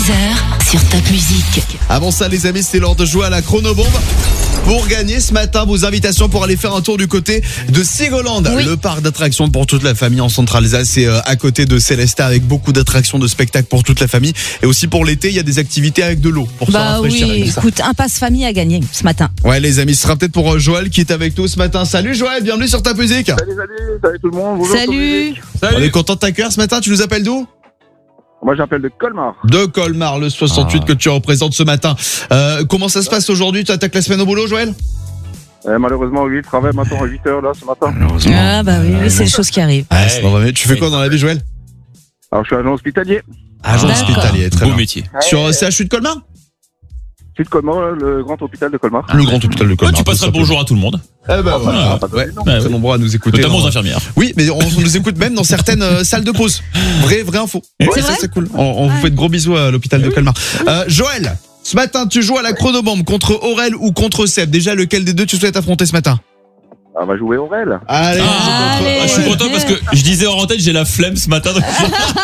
Sur Top Music. Avant ça les amis, c'est l'heure de jouer à la chronobombe. Pour gagner ce matin vos invitations pour aller faire un tour du côté de Sigoland, le parc d'attractions pour toute la famille en Centre-Alsace. C'est à côté de Célestat avec beaucoup d'attractions, de spectacles pour toute la famille. Et aussi pour l'été, il y a des activités avec de l'eau pour se rafraîchir. Oui, écoute, un passe famille à gagner ce matin. Ouais les amis, ce sera peut-être pour Joël qui est avec nous ce matin. Salut Joël, bienvenue sur Top Music. Salut tout le monde. Bonjour. Salut. On est content de t'accueillir ce matin. Tu nous appelles d'où? Moi j'appelle de Colmar. De Colmar, le 68 que tu représentes ce matin. Comment ça se passe aujourd'hui? Tu attaques la semaine au boulot Joël? Malheureusement oui, je travaille maintenant à 8h là ce matin. Ah bah oui, c'est les choses qui arrivent. Ah, c'est normal. Tu fais quoi dans la vie Joël? Alors je suis agent hospitalier. Agent hospitalier, très bien. métier. Sur CHU de Colmar? Je suis de Colmar, le grand hôpital de Colmar. Le grand hôpital de Colmar. Tu passeras le bonjour à tout le monde. Eh ben voilà. Ouais, très nombreux à nous écouter. Notamment aux infirmières. Oui, mais on nous écoute même dans certaines salles de pause. Vraie info. C'est vrai, c'est cool. On vous fait de gros bisous à l'hôpital de Colmar. Joël, ce matin, tu joues à la chronobombe contre Aurel ou contre Seb. Déjà, lequel des deux tu souhaites affronter ce matin? On va jouer Aurel. Allez, Je suis content parce que je disais hors antenne, j'ai la flemme ce matin. Donc...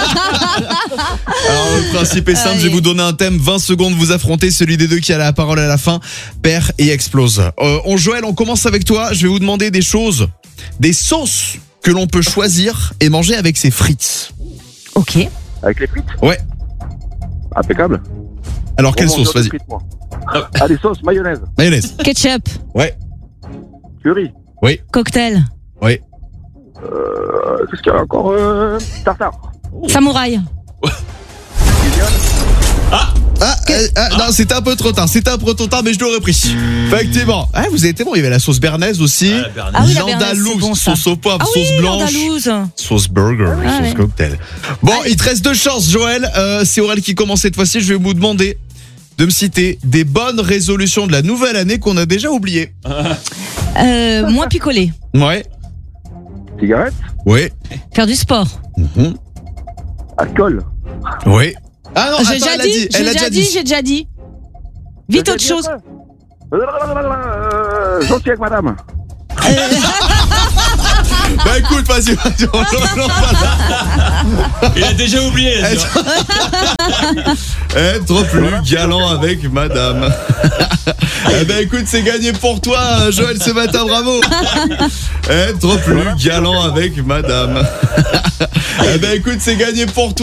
Alors le principe est simple, je vais vous donner un thème, 20 secondes, vous affrontez, celui des deux qui a la parole à la fin perd et explose. Joël, on commence avec toi, je vais vous demander des choses, des sauces que l'on peut choisir et manger avec ses frites. Ok. Avec les frites. Ouais. Impeccable. Alors quelle Bon, sauce, vas-y. frites, moi. Ah, des sauces, mayonnaise. Mayonnaise. Ketchup. Ouais. Curry. Cocktail. Oui. Qu'est-ce qu'il y a encore tartare. Samouraï. Non, c'était un peu trop tard, mais je l'aurais pris. Effectivement. Ah, vous avez été bon, il y avait la sauce bernaise aussi. Ah oui, la bernaise, L'andalouse, c'est bon, ça. sauce au poivre, Ah oui, sauce blanche. l'andalouse. Sauce burger, sauce cocktail. Bon, il te reste deux chances, Joël. C'est Aurel qui commence cette fois-ci. Je vais vous demander de me citer des bonnes résolutions de la nouvelle année qu'on a déjà oubliées. Moins picoler. Ouais. Cigarette. Ouais. Faire du sport. Alcool. Ouais. Ah non, J'ai attends, j'ai déjà dit. Vite autre chose. Gentil avec madame. Bah écoute, vas-y, Il a déjà oublié. Être plus galant avec madame. Eh ben écoute, c'est gagné pour toi, Joël, ce matin, bravo. Être plus galant avec madame. Eh ben écoute, c'est gagné pour toi.